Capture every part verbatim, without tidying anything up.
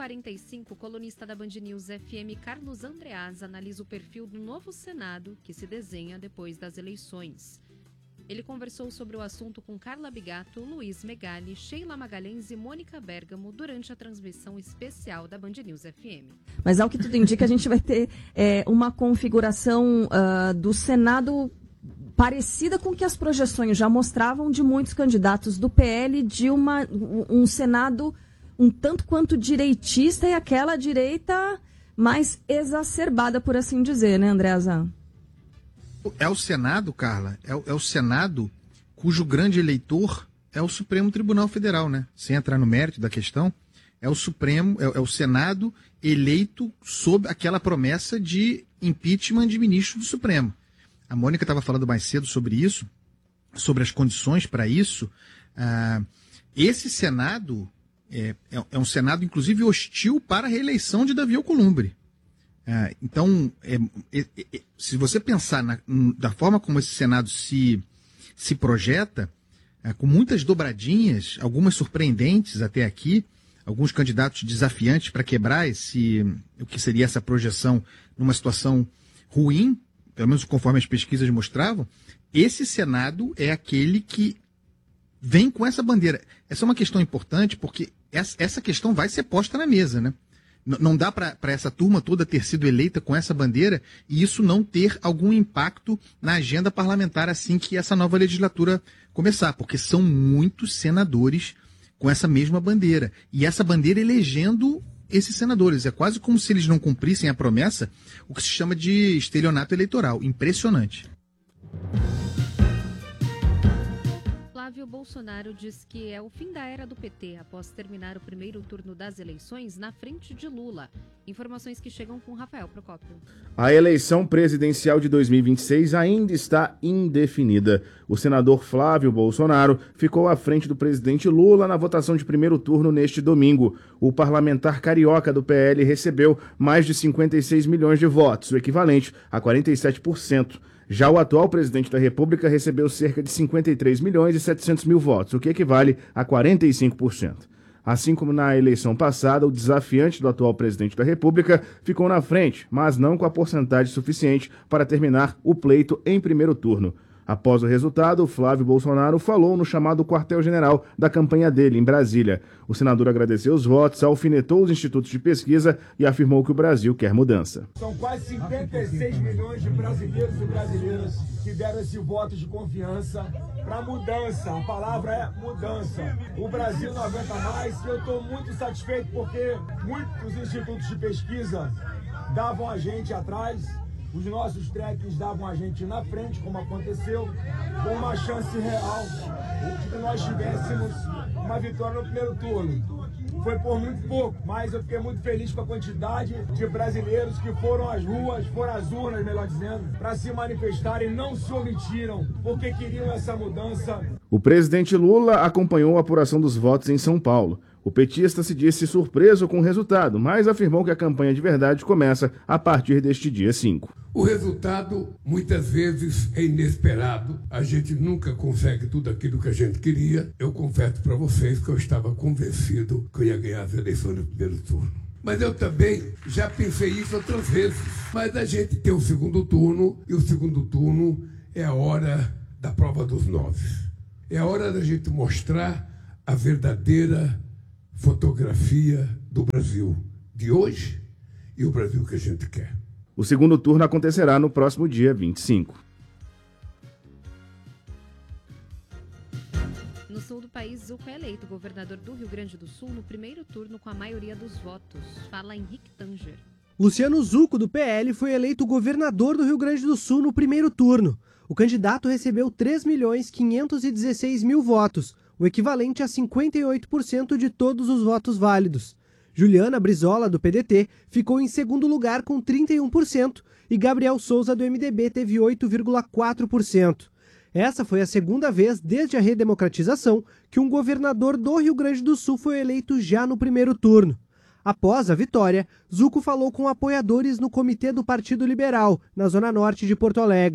quarenta e cinco, o colunista da Band News F M, Carlos Andreas, analisa o perfil do novo Senado que se desenha depois das eleições. Ele conversou sobre o assunto com Carla Bigato, Luiz Megali, Sheila Magalhães e Mônica Bergamo durante a transmissão especial da Band News F M. Mas ao que tudo indica, a gente vai ter é, uma configuração uh, do Senado parecida com o que as projeções já mostravam de muitos candidatos do P L, de uma, um Senado um tanto quanto direitista e aquela direita mais exacerbada, por assim dizer, né, Andreasa? É o Senado, Carla, é o, é o Senado cujo grande eleitor é o Supremo Tribunal Federal, né? Sem entrar no mérito da questão, é o Supremo, é, é o Senado eleito sob aquela promessa de impeachment de ministro do Supremo. A Mônica estava falando mais cedo sobre isso, sobre as condições para isso. Ah, esse Senado é, é, é um Senado, inclusive, hostil para a reeleição de Davi Alcolumbre. Ah, então, é, é, é, se você pensar na, da forma como esse Senado se, se projeta, é, com muitas dobradinhas, algumas surpreendentes até aqui, alguns candidatos desafiantes para quebrar esse, o que seria essa projeção numa situação ruim, pelo menos conforme as pesquisas mostravam, esse Senado é aquele que vem com essa bandeira. Essa é uma questão importante porque essa, essa questão vai ser posta na mesa, né? Não dá para essa turma toda ter sido eleita com essa bandeira e isso não ter algum impacto na agenda parlamentar assim que essa nova legislatura começar, porque são muitos senadores com essa mesma bandeira. E essa bandeira elegendo esses senadores. É quase como se eles não cumprissem a promessa, o que se chama de estelionato eleitoral. Impressionante. Flávio Bolsonaro diz que é o fim da era do P T após terminar o primeiro turno das eleições na frente de Lula. Informações que chegam com Rafael Procópio. A eleição presidencial de dois mil e vinte e seis ainda está indefinida. O senador Flávio Bolsonaro ficou à frente do presidente Lula na votação de primeiro turno neste domingo. O parlamentar carioca do P L recebeu mais de cinquenta e seis milhões de votos, o equivalente a quarenta e sete por cento. Já o atual presidente da República recebeu cerca de cinquenta e três milhões e setecentos mil votos, o que equivale a quarenta e cinco por cento. Assim como na eleição passada, o desafiante do atual presidente da República ficou na frente, mas não com a porcentagem suficiente para terminar o pleito em primeiro turno. Após o resultado, Flávio Bolsonaro falou no chamado quartel-general da campanha dele, em Brasília. O senador agradeceu os votos, alfinetou os institutos de pesquisa e afirmou que o Brasil quer mudança. São quase cinquenta e seis milhões de brasileiros e brasileiras que deram esse voto de confiança para mudança. A palavra é mudança. O Brasil não aguenta mais e eu estou muito satisfeito porque muitos institutos de pesquisa davam a gente atrás. Os nossos treques davam a gente na frente, como aconteceu, com uma chance real de que nós tivéssemos uma vitória no primeiro turno. Foi por muito pouco, mas eu fiquei muito feliz com a quantidade de brasileiros que foram às ruas, foram às urnas, melhor dizendo, para se manifestarem, não se omitiram, porque queriam essa mudança. O presidente Lula acompanhou a apuração dos votos em São Paulo. O petista se disse surpreso com o resultado, mas afirmou que a campanha de verdade começa a partir deste dia cinco. O resultado, muitas vezes, é inesperado. A gente nunca consegue tudo aquilo que a gente queria. Eu confesso para vocês que eu estava convencido que eu ia ganhar as eleições no primeiro turno. Mas eu também já pensei isso outras vezes. Mas a gente tem o segundo turno, e o segundo turno é a hora da prova dos nove. É a hora da gente mostrar a verdadeira fotografia do Brasil de hoje e o Brasil que a gente quer. O segundo turno acontecerá no próximo dia vinte e cinco. No sul do país, Zuco é eleito governador do Rio Grande do Sul no primeiro turno com a maioria dos votos. Fala Henrique Tanger. Luciano Zuco, do P L, foi eleito governador do Rio Grande do Sul no primeiro turno. O candidato recebeu três milhões quinhentos e dezesseis mil votos, o equivalente a cinquenta e oito por cento de todos os votos válidos. Juliana Brizola, do P D T, ficou em segundo lugar com trinta e um por cento e Gabriel Souza, do M D B, teve oito vírgula quatro por cento. Essa foi a segunda vez desde a redemocratização que um governador do Rio Grande do Sul foi eleito já no primeiro turno. Após a vitória, Zuco falou com apoiadores no comitê do Partido Liberal, na zona norte de Porto Alegre.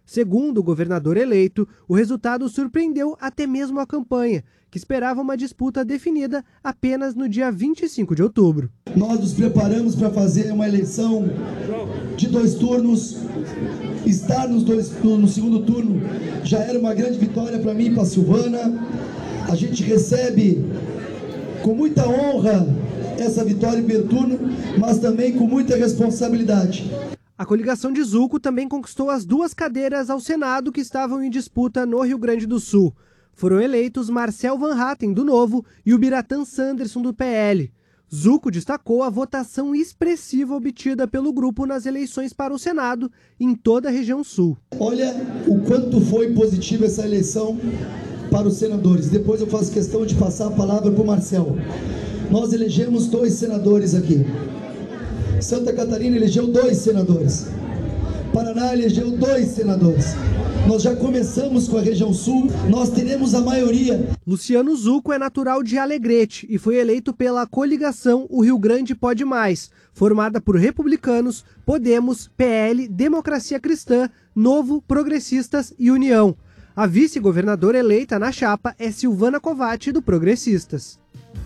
Segundo o governador eleito, o resultado surpreendeu até mesmo a campanha, que esperava uma disputa definida apenas no dia vinte e cinco de outubro. Nós nos preparamos para fazer uma eleição de dois turnos. Estar nos dois, no segundo turno já era uma grande vitória para mim e para a Silvana. A gente recebe com muita honra essa vitória em primeiro turno, mas também com muita responsabilidade. A coligação de Zuco também conquistou as duas cadeiras ao Senado que estavam em disputa no Rio Grande do Sul. Foram eleitos Marcel Van Hatten, do Novo, e o Biratã Sanderson, do P L. Zuco destacou a votação expressiva obtida pelo grupo nas eleições para o Senado em toda a região sul. Olha o quanto foi positiva essa eleição para os senadores. Depois eu faço questão de passar a palavra para o Marcel. Nós elegemos dois senadores aqui. Santa Catarina elegeu dois senadores. Paraná elegeu dois senadores. Nós já começamos com a região sul, nós teremos a maioria. Luciano Zuco é natural de Alegrete e foi eleito pela coligação O Rio Grande Pode Mais, formada por republicanos, Podemos, P L, Democracia Cristã, Novo, Progressistas e União. A vice-governadora eleita na chapa é Silvana Covatti, do Progressistas.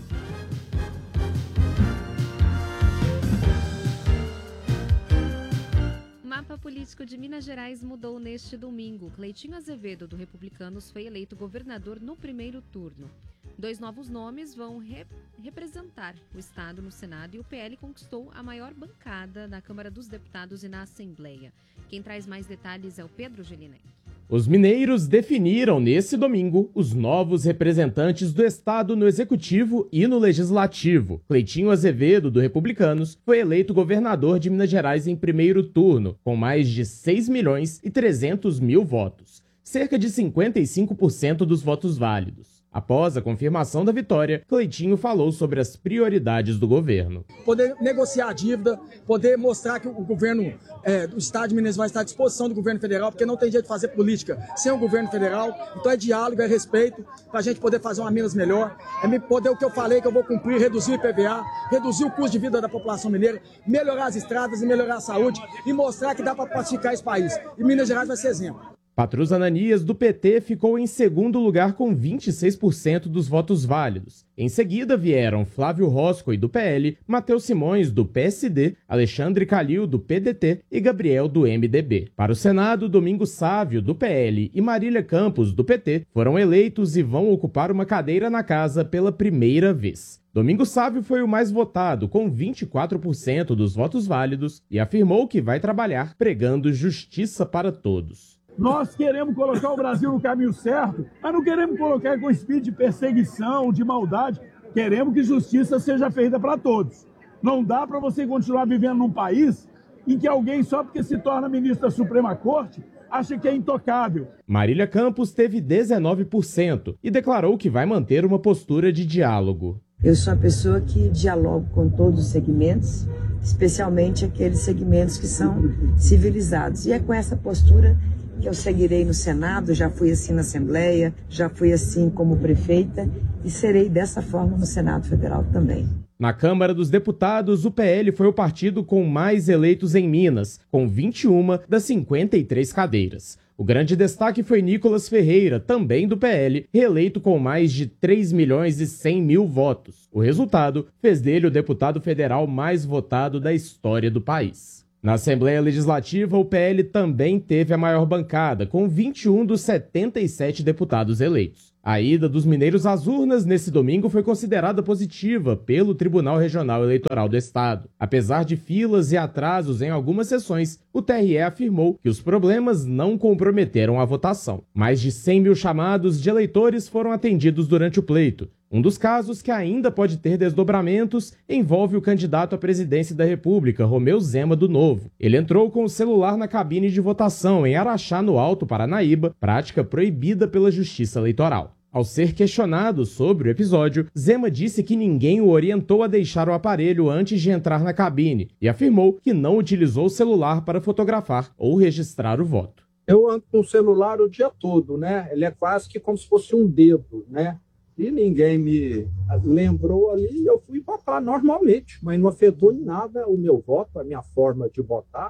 O mapa político de Minas Gerais mudou neste domingo. Cleitinho Azevedo, do Republicanos, foi eleito governador no primeiro turno. Dois novos nomes vão rep- representar o Estado no Senado e o P L conquistou a maior bancada na Câmara dos Deputados e na Assembleia. Quem traz mais detalhes é o Pedro Gelinek. Os mineiros definiram nesse domingo os novos representantes do Estado no Executivo e no Legislativo. Cleitinho Azevedo, do Republicanos, foi eleito governador de Minas Gerais em primeiro turno, com mais de seis milhões e trezentos mil votos, cerca de cinquenta e cinco por cento dos votos válidos. Após a confirmação da vitória, Cleitinho falou sobre as prioridades do governo. Poder negociar a dívida, poder mostrar que o governo é, do Estado de Minas vai estar à disposição do governo federal, porque não tem jeito de fazer política sem o governo federal. Então é diálogo, é respeito, para a gente poder fazer uma Minas melhor. É poder o que eu falei que eu vou cumprir, reduzir o I P V A, reduzir o custo de vida da população mineira, melhorar as estradas e melhorar a saúde e mostrar que dá para pacificar esse país. E Minas Gerais vai ser exemplo. Patrus Ananias, do P T, ficou em segundo lugar com vinte e seis por cento dos votos válidos. Em seguida vieram Flávio Roscoe, do P L, Matheus Simões, do P S D, Alexandre Calil, do P D T e Gabriel, do M D B. Para o Senado, Domingos Sávio, do P L, e Marília Campos, do P T, foram eleitos e vão ocupar uma cadeira na casa pela primeira vez. Domingos Sávio foi o mais votado, com vinte e quatro por cento dos votos válidos, e afirmou que vai trabalhar pregando justiça para todos. Nós queremos colocar o Brasil no caminho certo, mas não queremos colocar com espírito de perseguição, de maldade. Queremos que justiça seja feita para todos. Não dá para você continuar vivendo num país em que alguém, só porque se torna ministro da Suprema Corte, acha que é intocável. Marília Campos teve dezenove por cento e declarou que vai manter uma postura de diálogo. Eu sou a pessoa que dialogo com todos os segmentos, especialmente aqueles segmentos que são civilizados. E é com essa postura que eu seguirei no Senado, já fui assim na Assembleia, já fui assim como prefeita e serei dessa forma no Senado Federal também. Na Câmara dos Deputados, o P L foi o partido com mais eleitos em Minas, com vinte e uma das cinquenta e três cadeiras. O grande destaque foi Nicolas Ferreira, também do P L, reeleito com mais de três milhões e cem mil votos. O resultado fez dele o deputado federal mais votado da história do país. Na Assembleia Legislativa, o P L também teve a maior bancada, com vinte e um dos setenta e sete deputados eleitos. A ida dos mineiros às urnas nesse domingo foi considerada positiva pelo Tribunal Regional Eleitoral do Estado. Apesar de filas e atrasos em algumas sessões, o T R E afirmou que os problemas não comprometeram a votação. Mais de cem mil chamados de eleitores foram atendidos durante o pleito. Um dos casos que ainda pode ter desdobramentos envolve o candidato à presidência da República, Romeu Zema, do Novo. Ele entrou com o celular na cabine de votação em Araxá, no Alto Paranaíba, prática proibida pela Justiça Eleitoral. Ao ser questionado sobre o episódio, Zema disse que ninguém o orientou a deixar o aparelho antes de entrar na cabine e afirmou que não utilizou o celular para fotografar ou registrar o voto. Eu ando com o celular o dia todo, né? Ele é quase que como se fosse um dedo, né? E ninguém me lembrou ali e eu fui votar normalmente, mas não afetou em nada o meu voto, a minha forma de votar.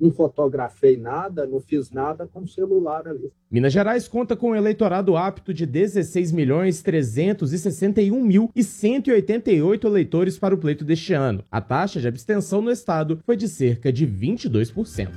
não fotografei nada, não fiz nada com o celular ali. Minas Gerais conta com um eleitorado apto de dezesseis milhões trezentos e sessenta e um mil e cento e oitenta e oito eleitores para o pleito deste ano. A taxa de abstenção no estado foi de cerca de vinte e dois por cento.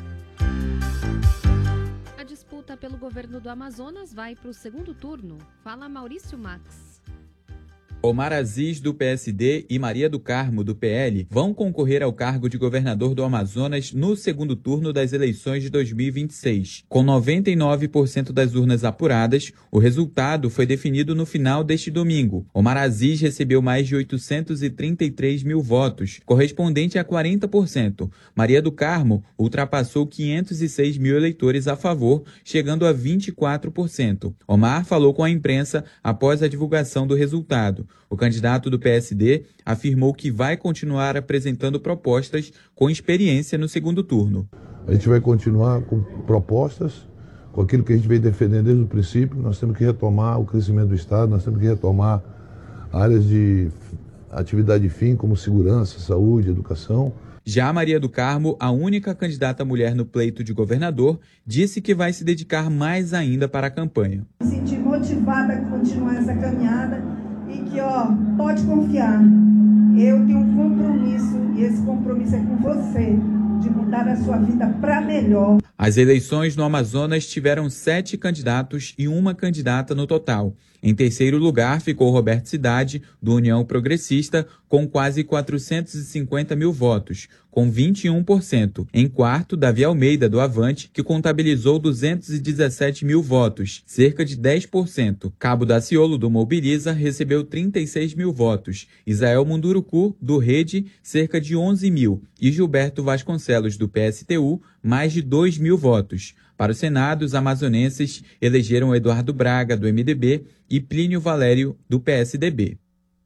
A disputa pelo governo do Amazonas vai para o segundo turno. Fala Maurício Max. Omar Aziz, do P S D, e Maria do Carmo, do P L, vão concorrer ao cargo de governador do Amazonas no segundo turno das eleições de dois mil e vinte e seis. Com noventa e nove por cento das urnas apuradas, o resultado foi definido no final deste domingo. Omar Aziz recebeu mais de oitocentos e trinta e três mil votos, correspondente a quarenta por cento. Maria do Carmo ultrapassou quinhentos e seis mil eleitores a favor, chegando a vinte e quatro por cento. Omar falou com a imprensa após a divulgação do resultado. O candidato do P S D afirmou que vai continuar apresentando propostas com experiência no segundo turno. A gente vai continuar com propostas, com aquilo que a gente vem defendendo desde o princípio. Nós temos que retomar o crescimento do Estado, nós temos que retomar áreas de atividade fim, como segurança, saúde, educação. Já Maria do Carmo, a única candidata mulher no pleito de governador, disse que vai se dedicar mais ainda para a campanha. Me senti motivada a continuar essa caminhada. E que, ó, pode confiar, eu tenho um compromisso, e esse compromisso é com você, de mudar a sua vida para melhor. As eleições no Amazonas tiveram sete candidatos e uma candidata no total. Em terceiro lugar ficou Roberto Cidade, do União Progressista, com quase quatrocentos e cinquenta mil votos, com vinte e um por cento. Em quarto, Davi Almeida, do Avante, que contabilizou duzentos e dezessete mil votos, cerca de dez por cento. Cabo Daciolo, do Mobiliza, recebeu trinta e seis mil votos. Isael Munduruku, do Rede, cerca de onze mil. E Gilberto Vasconcelos, do P S T U, mais de dois mil votos. Para o Senado, os amazonenses elegeram Eduardo Braga, do M D B, e Plínio Valério, do P S D B.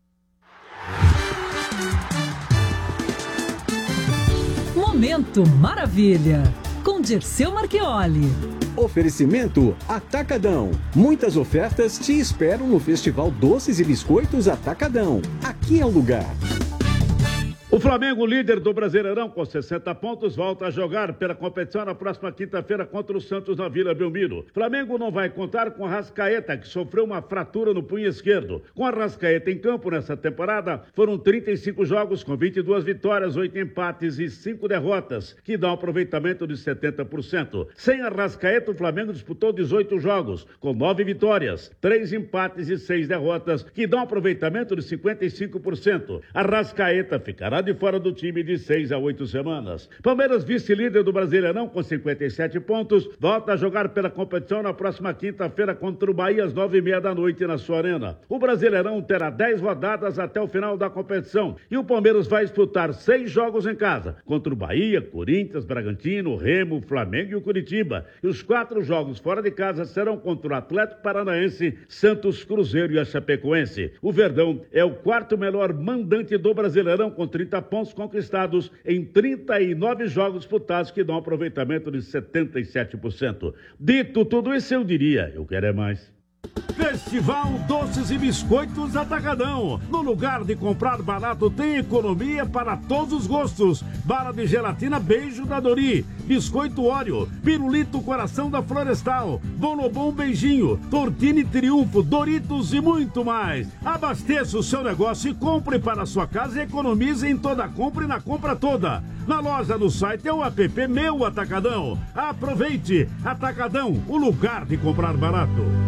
Momento Maravilha, com Dirceu Marchioli. Oferecimento Atacadão. Muitas ofertas te esperam no Festival Doces e Biscoitos Atacadão. Aqui é o lugar. O Flamengo, líder do Brasileirão, com sessenta pontos, volta a jogar pela competição na próxima quinta-feira contra o Santos na Vila Belmiro. Flamengo não vai contar com Arrascaeta, que sofreu uma fratura no punho esquerdo. Com Arrascaeta em campo nessa temporada, foram trinta e cinco jogos com vinte e duas vitórias, oito empates e cinco derrotas, que dá um aproveitamento de setenta por cento. Sem Arrascaeta, o Flamengo disputou dezoito jogos, com nove vitórias, três empates e seis derrotas, que dá um aproveitamento de cinquenta e cinco por cento. Arrascaeta ficará de fora do time de seis a oito semanas. Palmeiras, vice-líder do Brasileirão, com cinquenta e sete pontos, volta a jogar pela competição na próxima quinta-feira contra o Bahia às nove e meia da noite na sua arena. O Brasileirão terá dez rodadas até o final da competição e o Palmeiras vai disputar seis jogos em casa contra o Bahia, Corinthians, Bragantino, Remo, Flamengo e o Curitiba. E os quatro jogos fora de casa serão contra o Atlético Paranaense, Santos, Cruzeiro e a Chapecoense. O Verdão é o quarto melhor mandante do Brasileirão, com trinta pontos conquistados em trinta e nove jogos disputados, que dão um aproveitamento de setenta e sete por cento. Dito tudo isso, eu diria, eu quero é mais. Festival Doces e Biscoitos Atacadão. No lugar de comprar barato, tem economia para todos os gostos. Bala de gelatina Beijo da Dori, Biscoito Óreo, Pirulito Coração da Florestal, Bonobom Beijinho, Tortini Triunfo, Doritos e muito mais. Abasteça o seu negócio e compre para a sua casa e economize em toda compra e na compra toda. Na loja, no site é o app Meu Atacadão. Aproveite! Atacadão, o lugar de comprar barato.